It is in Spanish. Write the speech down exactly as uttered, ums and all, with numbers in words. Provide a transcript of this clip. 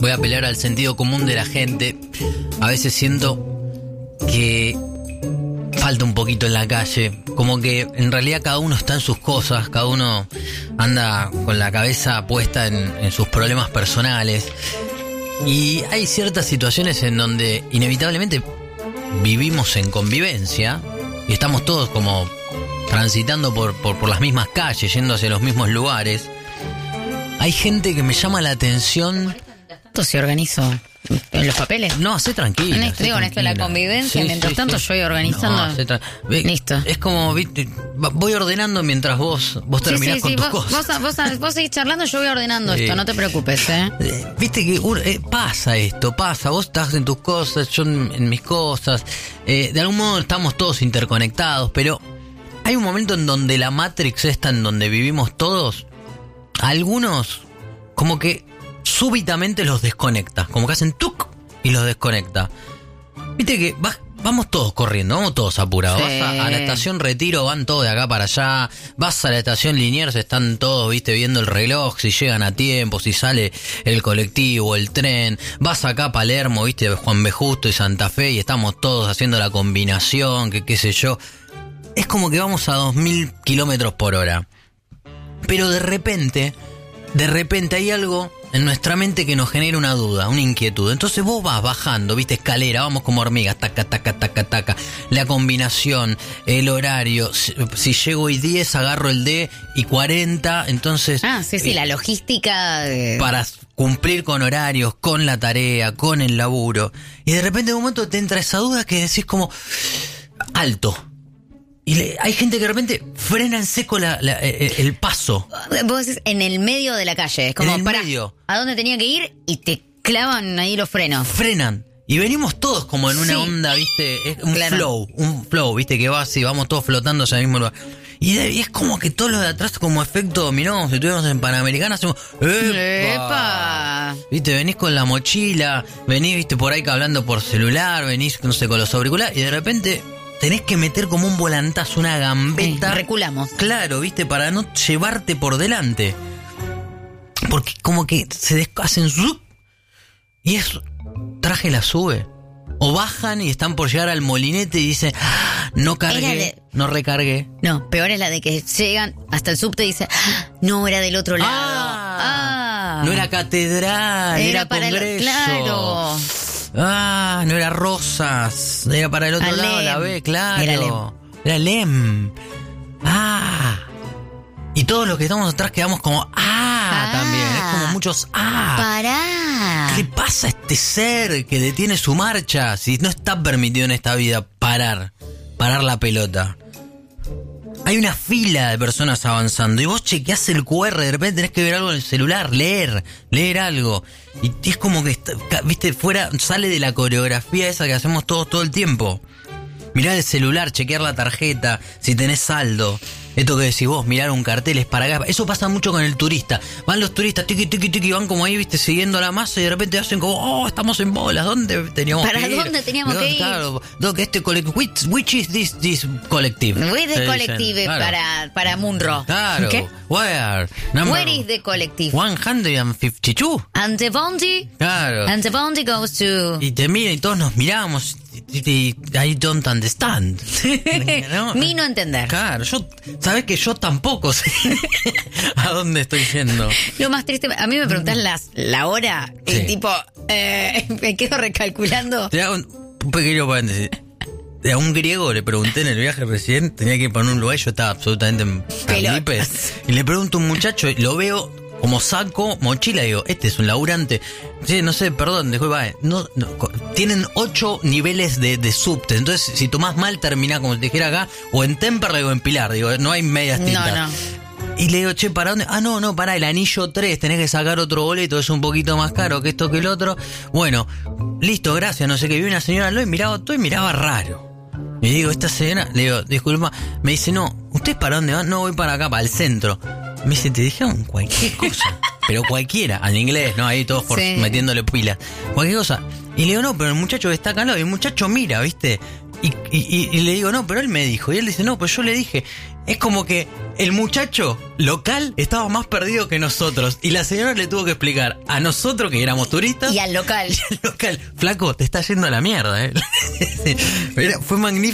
voy a apelar al sentido común de la gente. A veces siento que falta un poquito en la calle, como que en realidad cada uno está en sus cosas, cada uno anda con la cabeza puesta en, en sus problemas personales, y hay ciertas situaciones en donde inevitablemente vivimos en convivencia y estamos todos como transitando por, por, por las mismas calles, yendo hacia los mismos lugares. Hay gente que me llama la atención. ¿Esto se organizó en los papeles? No, hacé tranquilo. En esto, digo, en esto de la convivencia, sí, mientras sí, tanto sí. Yo voy organizando. No, tra- Listo. Es como, viste, voy ordenando mientras vos, vos terminás sí, sí, con sí. tus vos, cosas. Vos, vos, vos seguís charlando, yo voy ordenando sí. Esto, no te preocupes, ¿eh? Viste que eh, pasa esto, pasa. Vos estás en tus cosas, yo en, en mis cosas. Eh, de algún modo estamos todos interconectados, pero hay un momento en donde la Matrix esta, en donde vivimos todos, algunos como que súbitamente los desconecta, como que hacen tuc y los desconecta. Viste que vas, vamos todos corriendo, vamos todos apurados. Sí. Vas a, a la estación Retiro, van todos de acá para allá. Vas a la estación Liniers, están todos, viste, viendo el reloj, si llegan a tiempo, si sale el colectivo, el tren. Vas acá a Palermo, viste, Juan B. Justo y Santa Fe, y estamos todos haciendo la combinación, que qué sé yo. Es como que vamos a dos mil kilómetros por hora. Pero de repente, de repente hay algo en nuestra mente que nos genera una duda, una inquietud. Entonces vos vas bajando, viste, escalera, vamos como hormigas, taca, taca, taca, taca. La combinación, el horario, si, si llego hoy diez, agarro el D y cuarenta, entonces... Ah, sí, sí, eh, la logística... De... Para cumplir con horarios, con la tarea, con el laburo. Y de repente en un momento te entra esa duda que decís como... Alto. Y le, hay gente que de repente frena en seco la, la, el, el paso. Vos decís en el medio de la calle. Es como, en el para, medio. ¿A dónde tenía que ir? Y te clavan ahí los frenos. Frenan. Y venimos todos como en una sí. onda, ¿viste? Es un claro. flow, un flow, ¿viste? Que va así, vamos todos flotando hacia el mismo lugar. Y, de, y es como que todos los de atrás, como efecto dominó, si estuviéramos en Panamericana, hacemos... ¡Epa! ¡Epa! ¿Viste? Venís con la mochila, venís, ¿viste? Por ahí hablando por celular, venís, no sé, con los auriculares, y de repente... Tenés que meter como un volantazo, una gambeta. Sí, reculamos. Claro, ¿viste? Para no llevarte por delante. Porque como que se des- hacen zup y es traje la sube. O bajan y están por llegar al molinete y dicen, ah, no cargué, de... no recargué. No, peor es la de que llegan hasta el subte y dicen, ah, no, era del otro lado. Ah, ah. No era catedral, era, era para Congreso. El... Claro. Ah, no era Rosas, era para el otro Alem. lado, la B, claro. Era Lem. Era Lem. Ah. Y todos los que estamos atrás quedamos como, ah, ah. también. Es como muchos, ah. Pará. ¿Qué le pasa a este ser que detiene su marcha? Si no está permitido en esta vida parar, parar la pelota. Hay una fila de personas avanzando y vos chequeás el cu erre, de repente tenés que ver algo en el celular, leer, leer algo. Y es como que, está, viste, fuera, sale de la coreografía esa que hacemos todos todo el tiempo. Mirar el celular, chequear la tarjeta, si tenés saldo. Esto que decís vos, mirar un cartel es para acá. Eso pasa mucho con el turista. Van los turistas, tiqui, tiqui, tiqui, van como ahí, viste, siguiendo la masa y de repente hacen como, oh, estamos en bolas, ¿dónde teníamos ¿Para que ir? ¿Para dónde teníamos ¿Dónde, que ir? Claro, ¿dónde este colectivo? Which, which is this, this collective? Which is the collective claro. para, para Munro. Claro. ¿Qué? Where? Number Where is the collective? one fifty-two. And the bounty? Claro. And the bounty goes to... Y te miran y todos nos miramos. I don't understand. ¿No? Mi no entender. Claro, yo, sabés que yo tampoco sé a dónde estoy yendo. Lo más triste, a mí me preguntás las, la hora sí. Y tipo, eh, me quedo recalculando. Te hago un, un pequeño paréntesis. A un griego le pregunté en el viaje recién, tenía que ir para un lugar, yo estaba absolutamente en Felipe. Y le pregunto a un muchacho, lo veo como saco, mochila, y digo, este es un laburante. Sí, no sé, perdón, disculpa, no, no, tienen ocho niveles de, de subte, entonces si tomás mal termina como te dijera acá, o en Temperley o en Pilar, digo, no hay medias tintas. No, no. Y le digo, che, ¿para dónde? Ah, no, no, pará, el anillo tres, tenés que sacar otro boleto, es un poquito más caro que esto que el otro. Bueno, listo, gracias, no sé qué. Vi una señora, lo miraba todo y miraba raro. Y digo, esta señora, le digo, disculpa, me dice, no, ¿ustedes para dónde van? No, voy para acá, para el centro. Me dice, te dijeron cualquier cosa, pero cualquiera, al inglés, ¿no? Ahí todos sí. metiéndole pilas, cualquier cosa. Y le digo, no, pero el muchacho que está acá al lado, y el muchacho mira, ¿viste? Y, y, y le digo, no, pero él me dijo. Y él dice, no, pues yo le dije. Es como que el muchacho local estaba más perdido que nosotros. Y la señora le tuvo que explicar a nosotros que éramos turistas. Y al local. Y al local. Flaco, te está yendo a la mierda, ¿eh? Fue magnífico.